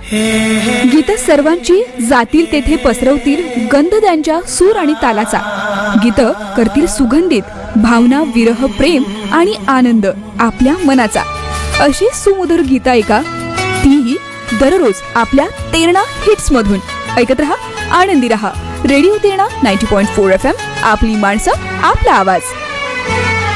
गीतं सर्वांची जातील तेथे पसरवतील गंध त्यांच्या सूर आणि तालाचा. गीतं करतील सुगंधित भावना, विरह, प्रेम आणि आनंद आपल्या मनाचा. अशी सुमधुर गीतं ऐका, तीही दररोज आपल्या तेरणा हिट्स मधून. ऐकत रहा, आनंदी रहा. Radio Terna 90.4 FM. आपली माणसं, आपला आवाज.